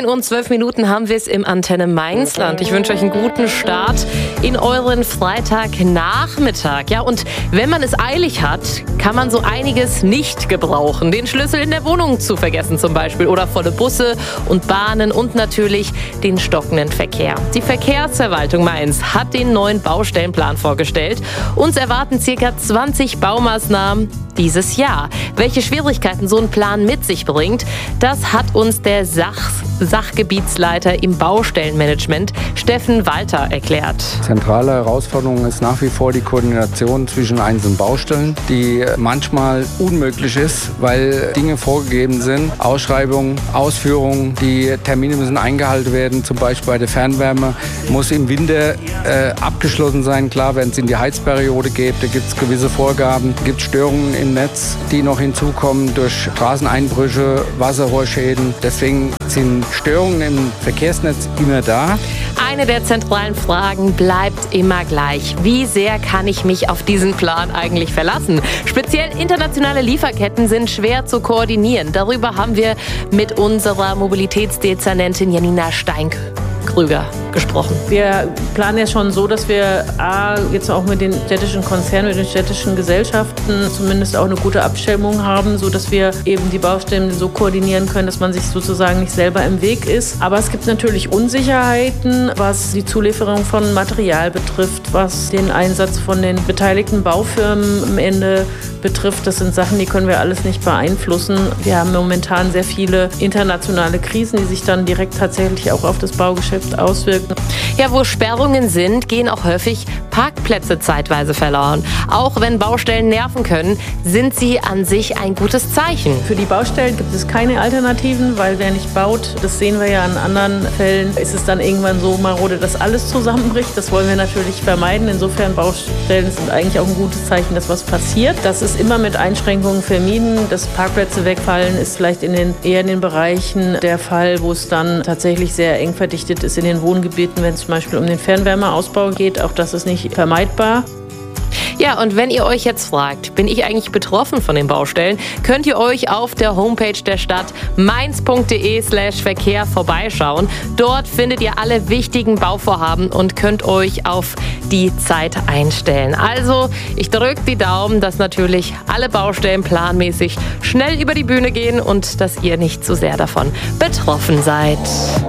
und 12 Minuten haben wir es im Antenne Mainzland. Ich wünsche euch einen guten Start in euren Freitagnachmittag. Ja, und wenn man es eilig hat, kann man so einiges nicht gebrauchen. Den Schlüssel in der Wohnung zu vergessen zum Beispiel oder volle Busse und Bahnen und natürlich den stockenden Verkehr. Die Verkehrsverwaltung Mainz hat den neuen Baustellenplan vorgestellt. Uns erwarten ca. 20 Baumaßnahmen dieses Jahr. Welche Schwierigkeiten so ein Plan mit sich bringt, das hat uns der Sachgebietsleiter im Baustellenmanagement, Steffen Walter, erklärt. Zentrale Herausforderung ist nach wie vor die Koordination zwischen einzelnen Baustellen, die manchmal unmöglich ist, weil Dinge vorgegeben sind. Ausschreibungen, Ausführungen, die Termine müssen eingehalten werden. Zum Beispiel bei der Fernwärme muss im Winter abgeschlossen sein. Klar, wenn es in die Heizperiode geht, da gibt es gewisse Vorgaben, gibt Störungen im Netz, die noch hinzukommen durch Straßeneinbrüche, Wasserrohrschäden. Deswegen sind Störungen im Verkehrsnetz immer da. Eine der zentralen Fragen bleibt immer gleich. Wie sehr kann ich mich auf diesen Plan eigentlich verlassen? Speziell internationale Lieferketten sind schwer zu koordinieren. Darüber haben wir mit unserer Mobilitätsdezernentin Janina Steinkrüger gesprochen. Wir planen ja schon so, dass wir jetzt auch mit den städtischen Konzernen, mit den städtischen Gesellschaften zumindest auch eine gute Abstimmung haben, sodass wir eben die Baustellen so koordinieren können, dass man sich sozusagen nicht selber im Weg ist. Aber es gibt natürlich Unsicherheiten, was die Zulieferung von Material betrifft, was den Einsatz von den beteiligten Baufirmen am Ende betrifft. Das sind Sachen, die können wir alles nicht beeinflussen. Wir haben momentan sehr viele internationale Krisen, die sich dann direkt tatsächlich auch auf das Baugeschäft auswirken. Ja, wo Sperrungen sind, gehen auch häufig Parkplätze zeitweise verloren. Auch wenn Baustellen nerven können, sind sie an sich ein gutes Zeichen. Für die Baustellen gibt es keine Alternativen, weil wer nicht baut, das sehen wir ja in anderen Fällen, ist es dann irgendwann so marode, dass alles zusammenbricht. Das wollen wir natürlich vermeiden. Insofern Baustellen sind eigentlich auch ein gutes Zeichen, dass was passiert. Das ist immer mit Einschränkungen vermieden. Dass Parkplätze wegfallen, ist vielleicht eher in den Bereichen der Fall, wo es dann tatsächlich sehr eng verdichtet ist in den Wohngebieten, wenn es zum Beispiel um den Fernwärmeausbau geht. Auch das ist nicht vermeidbar. Ja, und wenn ihr euch jetzt fragt, bin ich eigentlich betroffen von den Baustellen, könnt ihr euch auf der Homepage der Stadt mainz.de/Verkehr vorbeischauen. Dort findet ihr alle wichtigen Bauvorhaben und könnt euch auf die Zeit einstellen. Also, ich drücke die Daumen, dass natürlich alle Baustellen planmäßig schnell über die Bühne gehen und dass ihr nicht zu sehr davon betroffen seid.